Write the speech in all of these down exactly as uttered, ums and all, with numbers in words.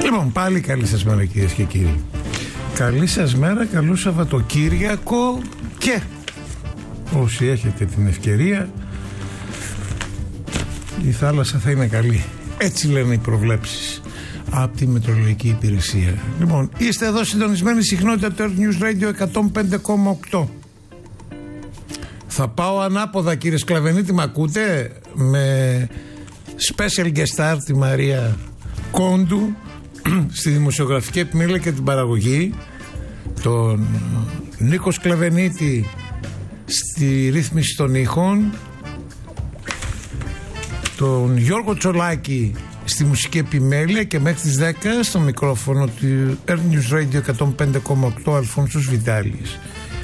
Λοιπόν, πάλι καλή σας μέρα κυρίες και κύριοι. Καλή σας μέρα, καλό Σαββατοκύριακο και όσοι έχετε την ευκαιρία η θάλασσα θα είναι καλή. Έτσι λένε οι προβλέψεις από τη Μετεωρολογική Υπηρεσία. Λοιπόν, είστε εδώ συντονισμένοι συχνότητα του Earth News Radio εκατόν πέντε κόμμα οκτώ. Θα πάω ανάποδα κύριε Σκλαβενίτη, μ' ακούτε? Με special guest star τη Μαρία Κόντου στη δημοσιογραφική επιμέλεια και την παραγωγή, τον Νίκο Σκλαβενίτη στη ρύθμιση των ήχων, τον Γιώργο Τσολάκη στη μουσική επιμέλεια και μέχρι τις δέκα στο μικρόφωνο του Earth News Radio εκατόν πέντε κόμμα οκτώ Αλφόνσος Βιτάλης.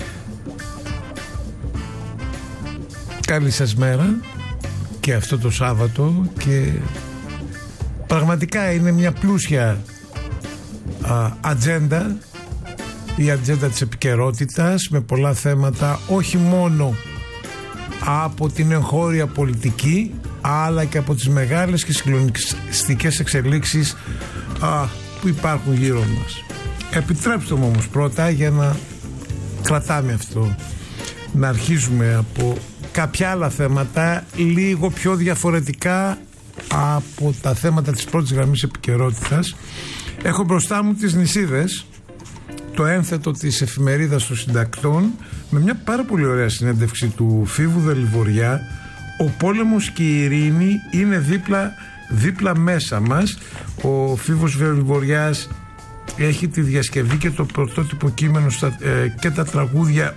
Καλή σας μέρα και αυτό το Σάββατο, και πραγματικά είναι μια πλούσια α, ατζέντα, η ατζέντα της επικαιρότητας με πολλά θέματα, όχι μόνο από την εγχώρια πολιτική αλλά και από τις μεγάλες και συγκλονιστικές εξελίξεις α, που υπάρχουν γύρω μας. Επιτρέψτε μου όμως πρώτα, για να κρατάμε αυτό, να αρχίζουμε από κάποια άλλα θέματα λίγο πιο διαφορετικά από τα θέματα της πρώτης γραμμής επικαιρότητας. Έχω μπροστά μου τις νησίδες, το ένθετο της εφημερίδας των συντακτών, με μια πάρα πολύ ωραία συνέντευξη του Φίβου Δελιβοριά. Ο πόλεμος και η ειρήνη είναι δίπλα, δίπλα μέσα μας. Ο Φίβος Δελιβοριάς έχει τη διασκευή και το πρωτότυπο κείμενο στα, ε, και τα τραγούδια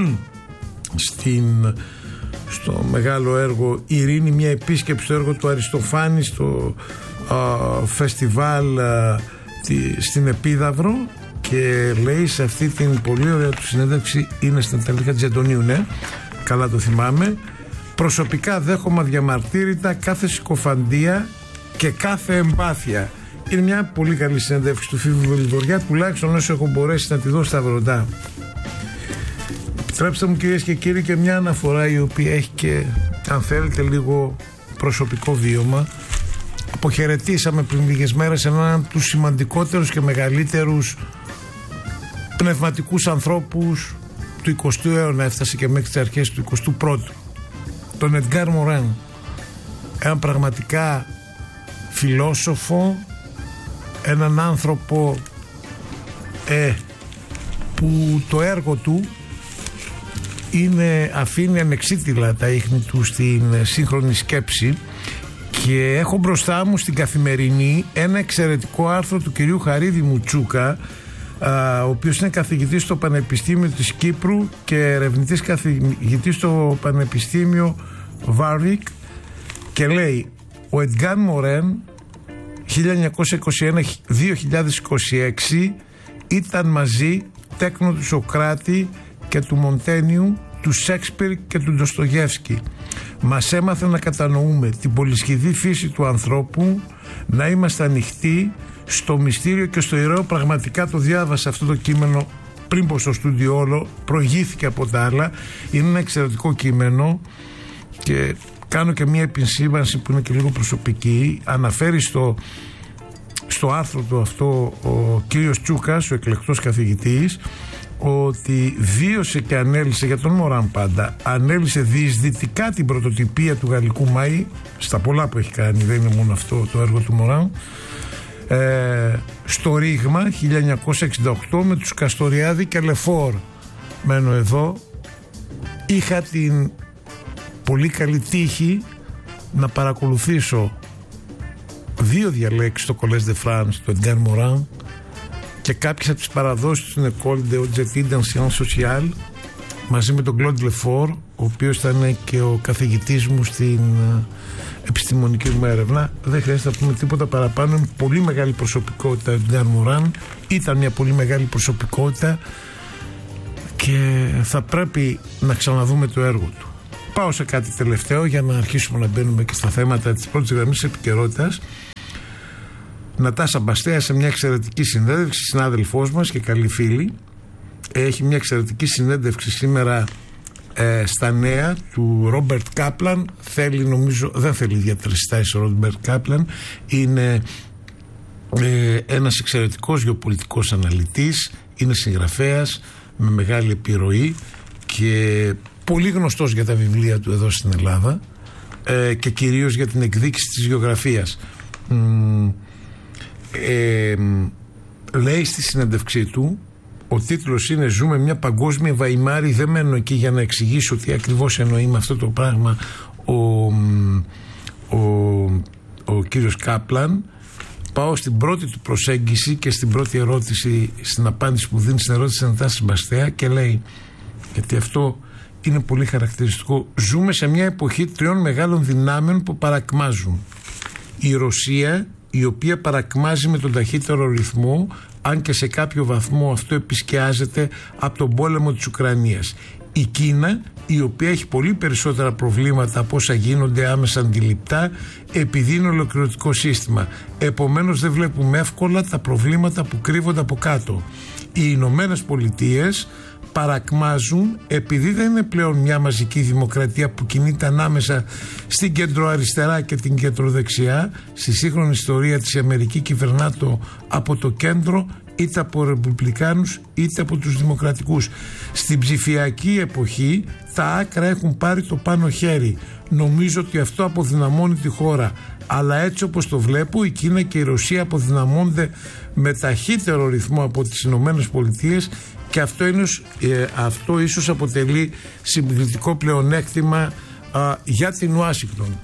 στην, στο μεγάλο έργο «Ειρήνη», μια επίσκεψη στο έργο του Αριστοφάνη στο α, φεστιβάλ α, τη, στην Επίδαυρο, και λέει σε αυτή την πολύ ωραία του συνέντευξη, είναι στα τελικά της Αντωνίου, ναι, καλά το θυμάμαι: «Προσωπικά δέχομαι αδιαμαρτύρητα κάθε συκοφαντία και κάθε εμπάθεια». Είναι μια πολύ καλή συνέντευξη του Φίβου Δελιβοριά, τουλάχιστον όσο έχω μπορέσει να τη δω στα βροντά. Επιτρέψτε μου κυρίες και κύριοι και μια αναφορά η οποία έχει και, αν θέλετε, λίγο προσωπικό βίωμα. Αποχαιρετήσαμε πριν λίγες μέρες έναν από τους σημαντικότερους και μεγαλύτερους πνευματικούς ανθρώπους του εικοστού αιώνα, έφτασε και μέχρι τις αρχές του εικοστού πρώτου, τον Εντγκάρ Μορέν, έναν πραγματικά φιλόσοφο, έναν άνθρωπο ε, που το έργο του είναι, αφήνει ανεξίτηλα τα ίχνη του στην σύγχρονη σκέψη. Και έχω μπροστά μου στην Καθημερινή ένα εξαιρετικό άρθρο του κυρίου Χαρίδη Μουτσούκα, α, ο οποίος είναι καθηγητής στο Πανεπιστήμιο της Κύπρου και ερευνητής καθηγητής στο Πανεπιστήμιο Βάρβικ, και λέει: ο Εντγκάρ Μορέν χίλια εννιακόσια είκοσι ένα με δύο χιλιάδες είκοσι έξι ήταν μαζί τέκνο του Σοκράτη και του Μοντένιου, του Σέξπιρ και του Ντοστογεύσκη. Μας έμαθε να κατανοούμε την πολυσχηδή φύση του ανθρώπου, να είμαστε ανοιχτοί στο μυστήριο και στο ιερό. Πραγματικά το διάβασα αυτό το κείμενο πριν πω στο στούντιο όλο, προηγήθηκε από τα άλλα. Είναι ένα εξαιρετικό κείμενο και κάνω και μια επισήμανση που είναι και λίγο προσωπική. Αναφέρει στο, στο άρθρο του αυτό ο κύριος Τσούκας, ο εκλεκτός καθηγητής, ότι βίωσε και ανέλησε, για τον Μωράν πάντα, ανέλησε διεισδυτικά την πρωτοτυπία του γαλλικού Μάη, στα πολλά που έχει κάνει, δεν είναι μόνο αυτό το έργο του Μωράν, ε, στο ρήγμα χίλια εννιακόσια εξήντα οκτώ με τους Καστοριάδη και Λεφόρ. Μένω εδώ. Είχα την πολύ καλή τύχη να παρακολουθήσω δύο διαλέξεις στο Collège de France του Εντγκάρ Μοράν και κάποιες από τις παραδόσεις του École de Haute Étude en Sciences Sociales, μαζί με τον Claude Lefort, ο οποίος ήταν και ο καθηγητής μου στην επιστημονική μου έρευνα. Δεν χρειάζεται να πούμε τίποτα παραπάνω. Είναι πολύ μεγάλη προσωπικότητα ο Εντγκάρ Μοράν, ήταν μια πολύ μεγάλη προσωπικότητα και θα πρέπει να ξαναδούμε το έργο του. Πάω σε κάτι τελευταίο για να αρχίσουμε να μπαίνουμε και στα θέματα της πρώτης γραμμής επικαιρότητας. Νατάσα Μπαστέα, σε μια εξαιρετική συνέντευξη, συνάδελφός μας και καλή φίλη, έχει μια εξαιρετική συνέντευξη σήμερα ε, στα νέα του Ρόμπερτ Κάπλαν. Θέλει, νομίζω, δεν θέλει ιδιαίτερη στάση ο Ρόμπερτ Κάπλαν. Είναι ε, ένας εξαιρετικός γεωπολιτικός αναλυτής, είναι συγγραφέας με μεγάλη επιρροή και πολύ γνωστός για τα βιβλία του εδώ στην Ελλάδα ε, και κυρίως για την εκδίκηση της γεωγραφίας. Ε, ε, λέει στη συνέντευξή του, ο τίτλος είναι «Ζούμε μια παγκόσμια Βαϊμάρη». Δεν μένω εκεί για να εξηγήσω τι ακριβώς εννοεί με αυτό το πράγμα ο, ο, ο κύριος Κάπλαν. Πάω στην πρώτη του προσέγγιση και στην πρώτη ερώτηση, στην απάντηση που δίνει στην ερώτηση της Αναστάσης Μπαστέα, και λέει, γιατί αυτό είναι πολύ χαρακτηριστικό, ζούμε σε μια εποχή τριών μεγάλων δυνάμεων που παρακμάζουν. Η Ρωσία, η οποία παρακμάζει με τον ταχύτερο ρυθμό, αν και σε κάποιο βαθμό αυτό επισκιάζεται από τον πόλεμο της Ουκρανίας. Η Κίνα, η οποία έχει πολύ περισσότερα προβλήματα από όσα γίνονται άμεσα αντιληπτά, επειδή είναι ολοκληρωτικό σύστημα. Επομένως δεν βλέπουμε εύκολα τα προβλήματα που κρύβονται από κάτω. Οι Ηνωμένες Πολιτείες παρακμάζουν επειδή δεν είναι πλέον μια μαζική δημοκρατία που κινείται ανάμεσα στην κεντροαριστερά και την κεντροδεξιά. Στη σύγχρονη ιστορία της Αμερική κυβερνάται από το κέντρο, είτε από ρεπουμπλικάνους είτε από τους δημοκρατικούς. Στην ψηφιακή εποχή τα άκρα έχουν πάρει το πάνω χέρι. Νομίζω ότι αυτό αποδυναμώνει τη χώρα, αλλά έτσι όπως το βλέπω, η Κίνα και η Ρωσία αποδυναμώνται με ταχύτερο ρυθμό από τις Ηνωμένες Πολιτείες, και αυτό, είναι, ε, αυτό ίσως αποτελεί συγκριτικό πλεονέκτημα α, για την Ουάσιγκτον.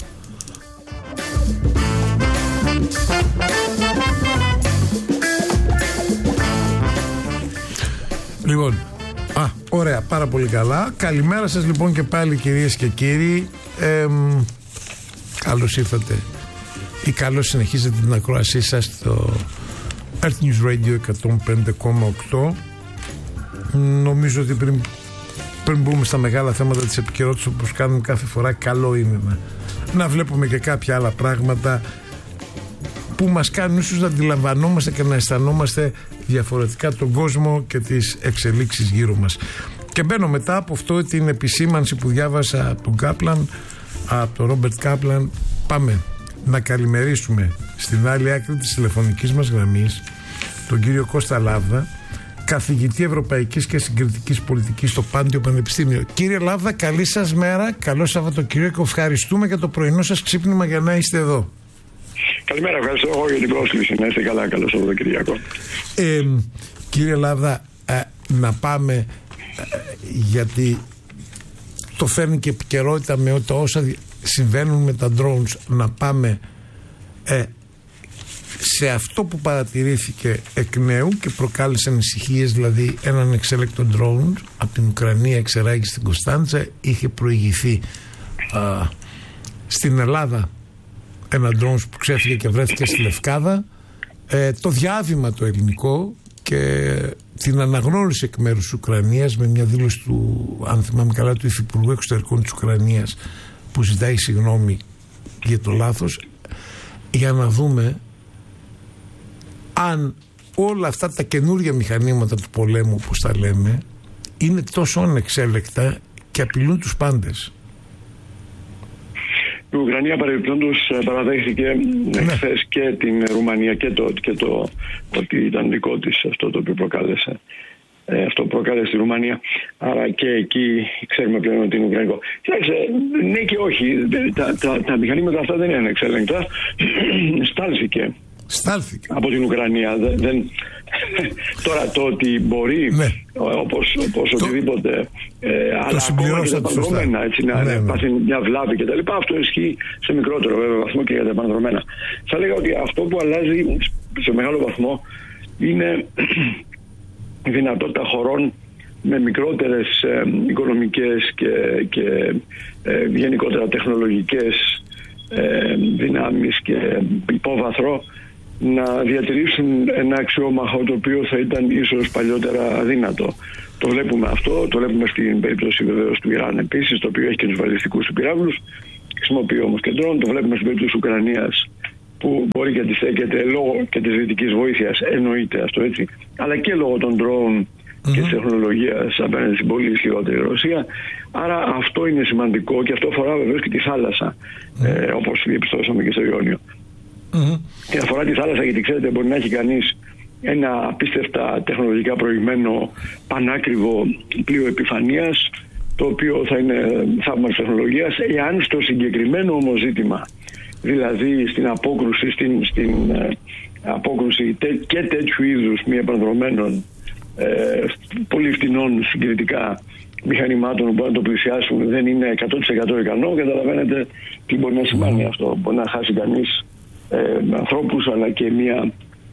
Λοιπόν, α, ωραία, πάρα πολύ καλά. Καλημέρα σας λοιπόν και πάλι, κυρίες και κύριοι. Ε, καλώς ήρθατε ή καλώς συνεχίζετε την ακρόασή σας στο Earth News Radio εκατόν πέντε κόμμα οκτώ. Νομίζω ότι πριν, πριν μπούμε στα μεγάλα θέματα της επικαιρότητας, όπως κάνουμε κάθε φορά, καλό είναι να, να βλέπουμε και κάποια άλλα πράγματα που μας κάνουν ίσως να αντιλαμβανόμαστε και να αισθανόμαστε διαφορετικά τον κόσμο και τις εξελίξεις γύρω μας. Και μπαίνω μετά από αυτό την επισήμανση που διάβασα από τον Κάπλαν, από τον Ρόμπερτ Κάπλαν. Πάμε να καλημερίσουμε στην άλλη άκρη της τηλεφωνικής μας γραμμής τον κύριο Κώστα Λάβδα, καθηγητή Ευρωπαϊκής και Συγκριτικής Πολιτικής στο Πάντιο Πανεπιστήμιο. Κύριε Λάβδα, καλή σας μέρα, καλό Σαββατοκύριακο, ευχαριστούμε για το πρωινό σας ξύπνημα για να είστε εδώ. Καλημέρα, ευχαριστώ εγώ για την πρόσκληση. Να είστε καλά, καλό Σαββατοκύριακο. Ε, κύριε Λάβδα, ε, να πάμε, ε, γιατί το φέρνει και επικαιρότητα με τα όσα συμβαίνουν με τα drones, να πάμε ε, σε αυτό που παρατηρήθηκε εκ νέου και προκάλεσε ανησυχίες, δηλαδή έναν εξέλεκτο drone από την Ουκρανία εξεράγει στην Κωνσταντζα. Είχε προηγηθεί α, στην Ελλάδα ένα drone που ξέφυγε και βρέθηκε στη Λευκάδα. Ε, το διάβημα το ελληνικό και την αναγνώριση εκ μέρους της Ουκρανίας με μια δήλωση του, αν θυμάμαι καλά, του Υφυπουργού Εξωτερικών της Ουκρανίας, που ζητάει συγγνώμη για το λάθος, για να δούμε αν όλα αυτά τα καινούργια μηχανήματα του πολέμου, όπως τα λέμε, είναι τόσο ανεξέλεκτα και απειλούν τους πάντες. Η Ουκρανία παρεμπιπτόντως παραδέχθηκε ναι. χθες και την Ρουμανία και το, και το ότι ήταν δικό της αυτό το οποίο προκάλεσε. Ε, αυτό προκάλεσε στη Ρουμανία. Άρα και εκεί ξέρουμε πλέον ότι είναι ουκρανικό. Κοιτάξτε, ναι και όχι. Τα, τα, τα μηχανήματα αυτά δεν είναι ανεξέλεγκτα. Στάλθηκε. Στάλθηκε. Από την Ουκρανία. Δεν, δεν... Τώρα το ότι μπορεί ναι. όπως, όπως το... οτιδήποτε ε, αλλά ακόμα και τα επανδρομένα έτσι, να ναι, ναι. πάθει μια βλάβη κτλ. Αυτό ισχύει σε μικρότερο βέβαια βαθμό και για τα επανδρομένα. Θα λέγα ότι αυτό που αλλάζει σε μεγάλο βαθμό είναι η δυνατότητα χωρών με μικρότερες ε, οικονομικές και, και ε, γενικότερα τεχνολογικές ε, δυνάμεις και υπόβαθρο να διατηρήσουν ένα αξιόμαχο το οποίο θα ήταν ίσως παλιότερα αδύνατο. Το βλέπουμε αυτό, το βλέπουμε στην περίπτωση βεβαίως του Ιράν επίσης, το οποίο έχει και τους βαλιστικούς του πυράβλους, χρησιμοποιεί όμως και ντρόν. Το βλέπουμε στην περίπτωση της Ουκρανίας, που μπορεί και αντιστέκεται λόγω και της δυτικής βοήθειας, εννοείται αυτό έτσι, αλλά και λόγω των ντρόν mm-hmm. και της τεχνολογίας απέναντι στην πολύ ισχυρότερη Ρωσία. Άρα αυτό είναι σημαντικό και αυτό αφορά βεβαίως και τη θάλασσα, mm-hmm. ε, όπως διαπιστώσαμε και στο Ιόνιο. Mm-hmm. και αφορά τη θάλασσα, γιατί ξέρετε μπορεί να έχει κανείς ένα απίστευτα τεχνολογικά προηγμένο πανάκριβο πλοίο επιφανείας, το οποίο θα είναι θαύμα της τεχνολογίας, εάν στο συγκεκριμένο όμως ζήτημα, δηλαδή στην απόκρουση, στην, στην ε, απόκρουση τε, και τέτοιου είδους μη επανδρομένων ε, πολύ φτηνών συγκριτικά μηχανημάτων που μπορούν να το πλησιάσουν, δεν είναι εκατό τοις εκατό ικανό, καταλαβαίνετε τι μπορεί να σημαίνει αυτό. Μπορεί να χάσει κανείς ε, ανθρώπους, αλλά και μια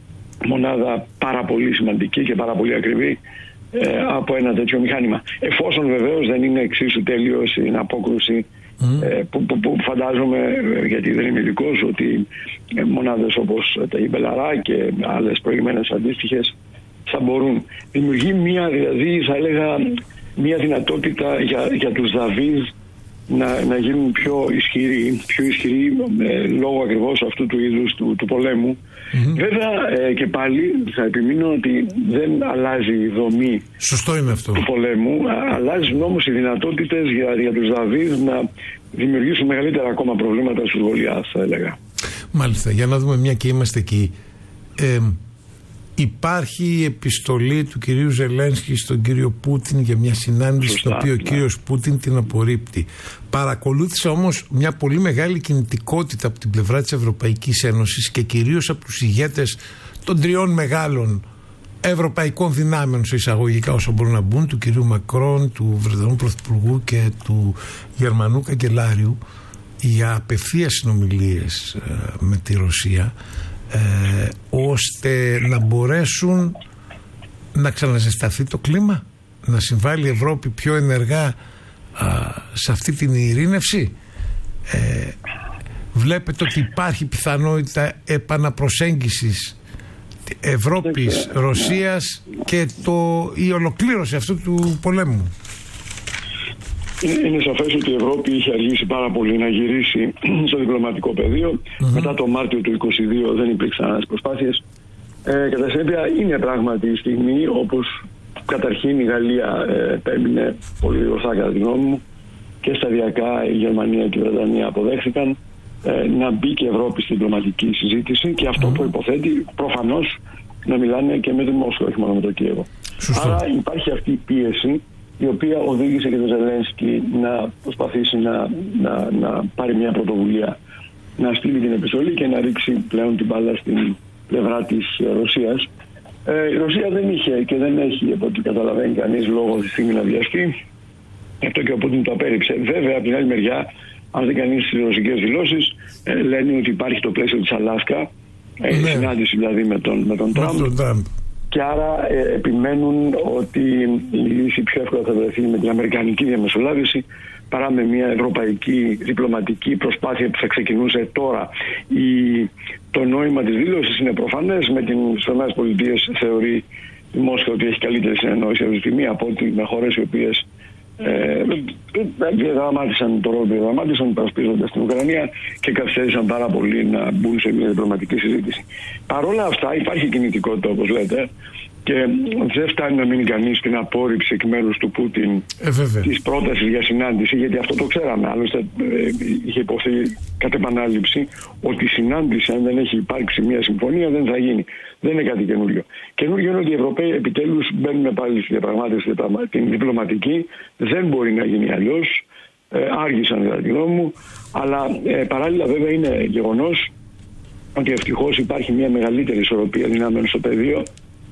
μονάδα πάρα πολύ σημαντική και πάρα πολύ ακριβή ε, από ένα τέτοιο μηχάνημα. Εφόσον βεβαίως δεν είναι εξίσου τέλειο στην απόκρουση mm. ε, που, που, που φαντάζομαι, γιατί δεν είμαι ειδικός, ότι ε, μονάδες όπως τα Ιμπελαρά και άλλες προηγμένες αντίστοιχες θα μπορούν. Δημιουργεί μια, δηλαδή θα έλεγα, μια δυνατότητα για, για τους Δαβίδ να, να γίνουν πιο ισχυροί, πιο ισχυροί ε, λόγω ακριβώς αυτού του είδους του, του πολέμου. Mm-hmm. Βέβαια ε, και πάλι θα επιμείνω ότι δεν αλλάζει η δομή. Σωστό είναι αυτό. Του πολέμου, α, αλλάζουν όμως οι δυνατότητες για, για τους Δαβίδ να δημιουργήσουν μεγαλύτερα ακόμα προβλήματα στους Γολιάθ, θα έλεγα. Μάλιστα, για να δούμε, μια και είμαστε εκεί. Ε, Υπάρχει η επιστολή του κυρίου Ζελένσκι στον κύριο Πούτιν για μια συνάντηση, στην οποία ο κύριος Πούτιν την απορρίπτει. Παρακολούθησα όμως μια πολύ μεγάλη κινητικότητα από την πλευρά της Ευρωπαϊκής Ένωσης και κυρίως από τους ηγέτες των τριών μεγάλων ευρωπαϊκών δυνάμεων, σε εισαγωγικά όσο μπορούν να μπουν, του κυρίου Μακρόν, του Βρετανού Πρωθυπουργού και του Γερμανού Καγκελάριου, για απευθείας συνομιλίες ε, με τη Ρωσία, Ε, ώστε να μπορέσουν να ξαναζεσταθεί το κλίμα, να συμβάλλει η Ευρώπη πιο ενεργά α, σε αυτή την ειρήνευση. Ε, βλέπετε ότι υπάρχει πιθανότητα επαναπροσέγγισης Ευρώπης, Ρωσίας και το, η ολοκλήρωση αυτού του πολέμου? Είναι σαφές ότι η Ευρώπη είχε αργήσει πάρα πολύ να γυρίσει στο διπλωματικό πεδίο. Mm-hmm. Μετά το Μάρτιο του είκοσι δύο δεν υπήρξαν άλλες προσπάθειες. Ε, κατά συνέπεια είναι πράγματι η στιγμή, όπως καταρχήν η Γαλλία ε, επέμεινε πολύ ορθά κατά τη γνώμη μου, και σταδιακά η Γερμανία και η Βρετανία αποδέχθηκαν ε, να μπει και η Ευρώπη στη διπλωματική συζήτηση, και αυτό mm-hmm. προϋποθέτει προφανώς να μιλάνε και με τη Μόσχα, όχι μόνο με το Κίεβο. Άρα υπάρχει αυτή η πίεση, η οποία οδήγησε και τον Ζελένσκι να προσπαθήσει να, να, να πάρει μια πρωτοβουλία, να στείλει την επιστολή και να ρίξει πλέον την μπάλα στην πλευρά της Ρωσίας. Ε, η Ρωσία δεν είχε και δεν έχει, από ό,τι καταλαβαίνει κανείς, λόγο τη στιγμή να βιαστεί. Αυτό και ο Πούτιν το απέρριψε. Βέβαια, από την άλλη μεριά, αν δεν κανείς τις ρωσικές δηλώσεις, ε, λένε ότι υπάρχει το πλαίσιο της Αλάσκα, ε, ναι. συνάντηση δηλαδή με τον, με τον Τραμπ. Και άρα ε, επιμένουν ότι η λύση πιο εύκολα θα βρεθεί με την αμερικανική διαμεσολάβηση παρά με μια ευρωπαϊκή διπλωματική προσπάθεια που θα ξεκινούσε τώρα. Η, το νόημα της δήλωσης είναι προφανές. Με τις ΗΠΑ θεωρεί η Μόσχα ότι έχει καλύτερη συνεννόηση αυτή τη στιγμή από ότι με χώρες οι οποίες ε, διαδραμάτισαν το ρόλο που διαδραμάτισαν, υπερασπίζοντας την Ουκρανία και καθυστέρησαν πάρα πολύ να μπουν σε μια διπλωματική συζήτηση. Παρ' όλα αυτά υπάρχει κινητικότητα, όπως λέτε, και δεν φτάνει να μείνει κανείς στην απόρριψη εκ μέρους του Πούτιν ε, της πρότασης για συνάντηση, γιατί αυτό το ξέραμε. Άλλωστε ε, είχε υποθεί κατ' επανάληψη ότι η συνάντηση, αν δεν έχει υπάρξει μια συμφωνία, δεν θα γίνει. Δεν είναι κάτι καινούριο. Καινούριο είναι ότι οι Ευρωπαίοι επιτέλους μπαίνουν πάλι στη διαπραγμάτευση την διπλωματική. Δεν μπορεί να γίνει αλλιώς. Ε, άργησαν κατά τη γνώμη μου. Αλλά ε, παράλληλα βέβαια είναι γεγονός ότι ευτυχώς υπάρχει μια μεγαλύτερη ισορροπία δυνάμεων στο πεδίο.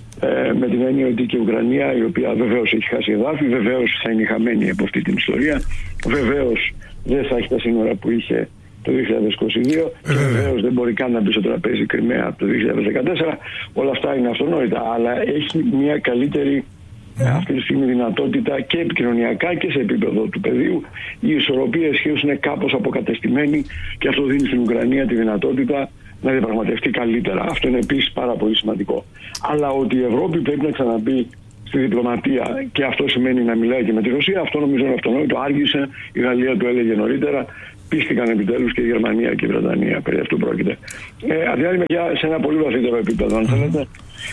Ε, με την έννοια ότι και η Ουκρανία, η οποία βεβαίως έχει χάσει εδάφη, βεβαίως θα είναι χαμένη από αυτή την ιστορία, βεβαίως δεν θα έχει τα σύνορα που είχε το δύο χιλιάδες είκοσι δύο και βεβαίως δεν μπορεί καν να μπει στο τραπέζι Κριμαία από το δύο χιλιάδες δεκατέσσερα. Όλα αυτά είναι αυτονόητα, αλλά έχει μια καλύτερη mm. αυτή τη στιγμή δυνατότητα και επικοινωνιακά και σε επίπεδο του πεδίου. Η ισορροπία ισχύως είναι κάπως αποκατεστημένη και αυτό δίνει στην Ουκρανία τη δυνατότητα να διαπραγματευτεί καλύτερα. Αυτό είναι επίσης πάρα πολύ σημαντικό. Αλλά ότι η Ευρώπη πρέπει να ξαναμπεί στη διπλωματία και αυτό σημαίνει να μιλάει και με τη Ρωσία, αυτό νομίζω είναι αυτονόητο. Άργησε, η Γαλλία το έλεγε νωρίτερα, πίστηκαν επιτέλους και η Γερμανία και η Βρετανία, περί αυτού πρόκειται. Ε, από την άλλη μεριά, σε ένα πολύ βαθύτερο επίπεδο, αν θέλετε,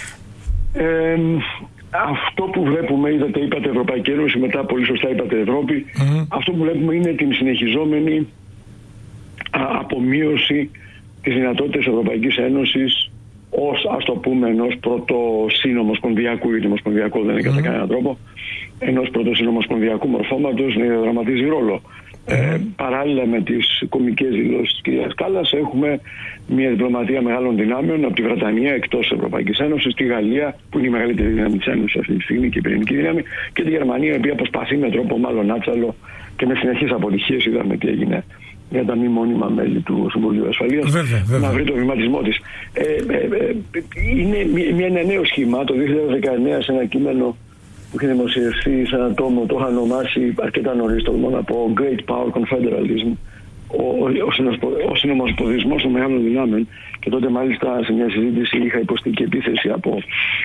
ε, αυτό που βλέπουμε, είδατε, είπατε Ευρωπαϊκή Ένωση, μετά πολύ σωστά είπατε Ευρώπη, mm-hmm. αυτό που βλέπουμε είναι την συνεχιζόμενη α, απομείωση τις δυνατότητες της Ευρωπαϊκής Ένωσης ως, ας το πούμε, ενός πρωτοσυνομοσπονδιακού, γιατί ομοσπονδιακό δεν είναι κατά mm. κανέναν τρόπο, ενός πρωτοσυνομοσπονδιακού μορφώματος να διαδραματίζει ρόλο. Mm. Ε, παράλληλα με τις κομικές δηλώσεις της κυρίας Κάλλας, έχουμε μια διπλωματία μεγάλων δυνάμεων από τη Βρετανία εκτός της Ευρωπαϊκής Ένωσης, τη Γαλλία που είναι η μεγαλύτερη δύναμη της Ένωσης αυτή τη στιγμή και η πυρηνική δύναμη, και τη Γερμανία, η οποία προσπαθεί με τρόπο μάλλον άτσαλο και με συνεχείς αποτυχίες, είδαμε τι έγινε για τα μη μόνιμα μέλη του Συμβουλίου Ασφαλείας, βέβαια, βέβαια. να βρει το βηματισμό της. Ε, ε, ε, είναι μια, ένα νέο σχήμα. Το δύο χιλιάδες δεκαεννέα, σε ένα κείμενο που είχε δημοσιευθεί σε ένα τόμο, το είχα ονομάσει αρκετά νωρίς, το μόνο από Great Power Confederalism, ο, ο, ο συνομοσπονδισμός των μεγάλων δυνάμεων, και τότε μάλιστα σε μια συζήτηση είχα υποστεί και επίθεση από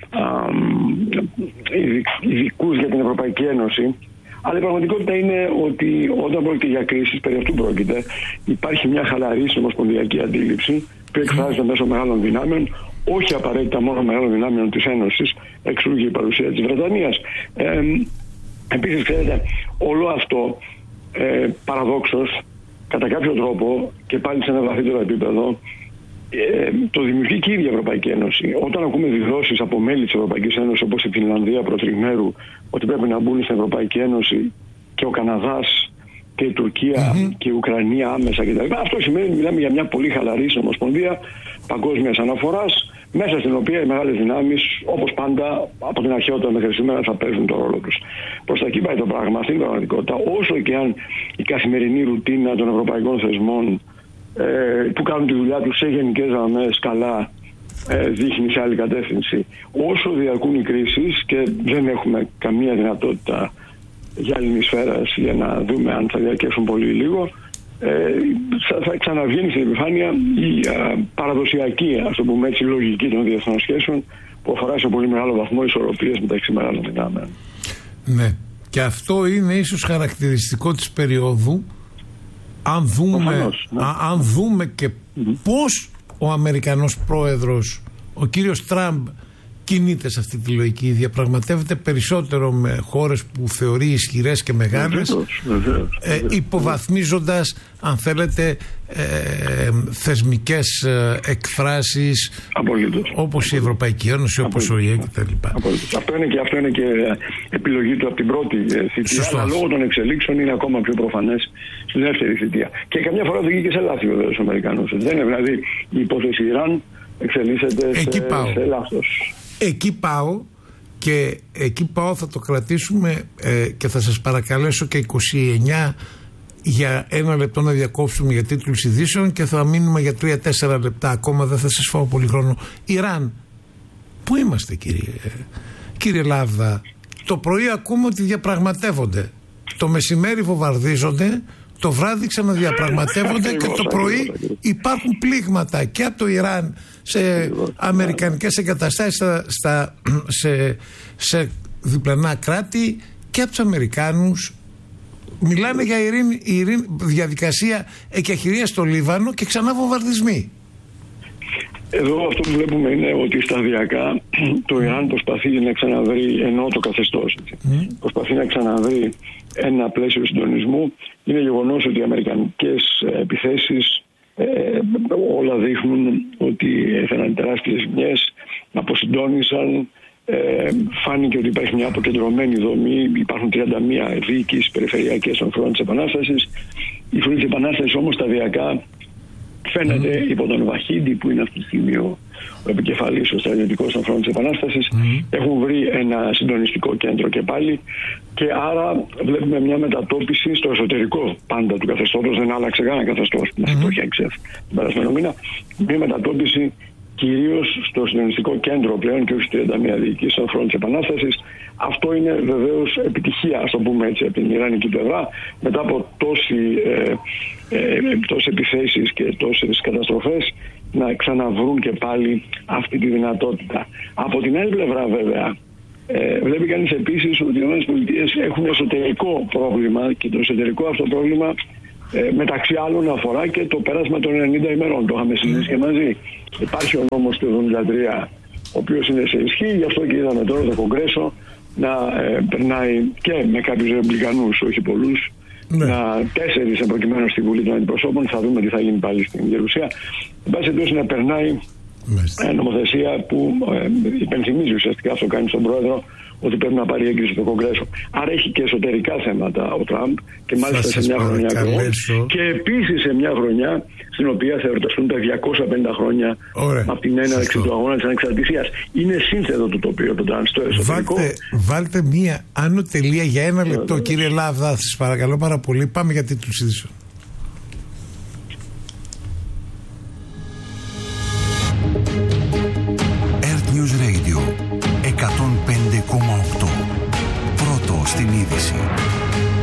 ειδικούς για την Ευρωπαϊκή Ένωση. Αλλά η πραγματικότητα είναι ότι όταν πρόκειται για κρίσεις, περί αυτού πρόκειται, υπάρχει μια χαλαρή συνομοσπονδιακή αντίληψη που εκφράζεται μέσω μεγάλων δυνάμεων, όχι απαραίτητα μόνο μεγάλων δυνάμεων της Ένωσης, εξού και η παρουσία της Βρετανίας. Ε, επίσης, ξέρετε, όλο αυτό ε, παραδόξως, κατά κάποιο τρόπο και πάλι σε ένα βαθύτερο επίπεδο, ε, το δημιουργεί και η ίδια Ευρωπαϊκή Ένωση. Όταν ακούμε δηλώσεις από μέλη της Ευρωπαϊκής Ένωσης, όπως η Φινλανδία προτριμέρου, ότι πρέπει να μπουν στην Ευρωπαϊκή Ένωση, και ο Καναδάς και η Τουρκία mm-hmm. και η Ουκρανία άμεσα κτλ. Αυτό σημαίνει ότι μιλάμε για μια πολύ χαλαρή συνομοσπονδία παγκόσμιας αναφοράς, μέσα στην οποία οι μεγάλες δυνάμεις, όπως πάντα από την αρχαιότητα μέχρι σήμερα, θα παίζουν τον ρόλο τους. Προς τα εκεί πάει το πράγμα. Αυτή είναι η πραγματικότητα. Όσο και αν η καθημερινή ρουτίνα των ευρωπαϊκών θεσμών ε, που κάνουν τη δουλειά τους σε γενικές γραμμές καλά ε, δείχνει σε άλλη κατεύθυνση, όσο διαρκούν οι κρίσεις και δεν έχουμε καμία δυνατότητα για άλλη σφαίρας για να δούμε αν θα διαρκέσουν πολύ λίγο, ε, θα ξαναβγαίνει στην επιφάνεια η α, παραδοσιακή, ας το πούμε έτσι, λογική των διεθνών σχέσεων που αφορά σε πολύ μεγάλο βαθμό ισορροπίες μεταξύ μεγάλων δυνάμεων. Ναι, και αυτό είναι ίσως χαρακτηριστικό της περίοδου, αν δούμε, Οφανώς, ναι. α, αν δούμε και mm-hmm. πώς ο Αμερικανός πρόεδρος, ο κύριος Τραμπ, κινείται σε αυτή τη λογική, διαπραγματεύεται περισσότερο με χώρες που θεωρεί ισχυρές και μεγάλες, ε, υποβαθμίζοντας, αν θέλετε, ε, θεσμικές ε, εκφράσεις Απολύτως. όπως η Ευρωπαϊκή Ένωση, όπως ο ΙΕ κτλ. Αυτό είναι και, αυτό είναι και επιλογή του από την πρώτη θητεία, αλλά λόγω των εξελίξεων είναι ακόμα πιο προφανές στη δεύτερη θητεία. Και καμιά φορά οδηγεί και σε λάθη βέβαια στους Αμερικανούς. Δεν είναι δηλαδή η υπόθεση Ιράν εξελίσσεται σε, σε λάθος. Εκεί πάω και εκεί πάω, θα το κρατήσουμε ε, και θα σας παρακαλέσω και είκοσι εννιά για ένα λεπτό να διακόψουμε για τίτλους ειδήσεων και θα μείνουμε για τρία τέσσερα λεπτά ακόμα, δεν θα σας φάω πολύ χρόνο. Ιράν, πού είμαστε κύριε, κύριε Λάβδα? Το πρωί ακούμε ότι διαπραγματεύονται, το μεσημέρι βομβαρδίζονται, το βράδυ ξαναδιαπραγματεύονται και το πρωί υπάρχουν πλήγματα και από το Ιράν σε αμερικανικές εγκαταστάσεις, στα, στα, σε, σε διπλανά κράτη, και από τους Αμερικάνους. Μιλάνε για ειρήνη, ειρήνη, διαδικασία εκεχηρίας στο Λίβανο και ξανά βομβαρδισμοί. Εδώ αυτό που βλέπουμε είναι ότι σταδιακά το Ιράν προσπαθεί να ξαναβρει, ενώ το καθεστώς mm. προσπαθεί να ξαναβρει ένα πλαίσιο συντονισμού. Είναι γεγονός ότι οι αμερικανικές επιθέσεις ε, όλα δείχνουν ότι έφεραν τεράστιες ζημιές, αποσυντόνισαν, ε, φάνηκε ότι υπάρχει μια αποκεντρωμένη δομή, υπάρχουν τριάντα μία διοίκησεις περιφερειακές των φρουρών της Επανάστασης. Οι φρουροί της Επανάστασης όμως σταδιακά φαίνεται mm. υπό τον Βαχίντι, που είναι αυτή τη στιγμή ο, ο επικεφαλής, ο στρατιωτικός των φρουρών της Επανάστασης, mm. έχουν βρει ένα συντονιστικό κέντρο και πάλι, και άρα βλέπουμε μια μετατόπιση στο εσωτερικό πάντα του καθεστώτος. Δεν άλλαξε κανένα καθεστώς που μας το είχε εξέφει τον περασμένο μήνα. Μια μετατόπιση κυρίως στο συντονιστικό κέντρο πλέον και όχι στις τριάντα μία διοικήσεις των φρουρών της Επανάστασης. Αυτό είναι βεβαίως επιτυχία, ας το πούμε έτσι, από την ιρανική πλευρά, μετά από τόση, ε, ε, τόσες επιθέσεις και τόσες καταστροφές, να ξαναβρούν και πάλι αυτή τη δυνατότητα. Από την άλλη πλευρά βέβαια, ε, βλέπει κανείς επίσης ότι οι ΗΠΑ έχουν εσωτερικό πρόβλημα, και το εσωτερικό αυτό πρόβλημα ε, μεταξύ άλλων αφορά και το πέρασμα των ενενήντα ημερών. Το είχαμε συζητήσει και μαζί. Υπάρχει ο νόμος του εβδομήντα τρία, ο οποίος είναι σε ισχύ, γι' αυτό και είδαμε τώρα το Κογκρέσο να ε, περνάει και με κάποιους ρεπλικανούς, όχι πολλούς, ναι. να τέσσερις προκειμένου στη Βουλή των Αντιπροσώπων. Θα δούμε τι θα γίνει πάλι στην Γερουσία. Εν πάση περιπτώσει, να περνάει ε, νομοθεσία που ε, υπενθυμίζει ουσιαστικά, αυτό κάνει στον πρόεδρο, ότι πρέπει να πάρει έγκριση στο Κογκρέσο. Άρα έχει και εσωτερικά θέματα ο Τραμπ, και μάλιστα σε μια χρονιά ακόμα. Και επίσης σε μια χρονιά στην οποία θα εορταστούν τα διακόσια πενήντα χρόνια Ωραία. από την έναρξη του αγώνα της ανεξαρτησίας. Είναι σύνθετο το τοπίο το Τραμπ στο εσωτερικό. Βάλτε, βάλτε μία άνω τελεία για ένα λεπτό, κύριε Λάβδα, σας παρακαλώ πάρα πολύ. Πάμε για τίτλους ειδήσεων.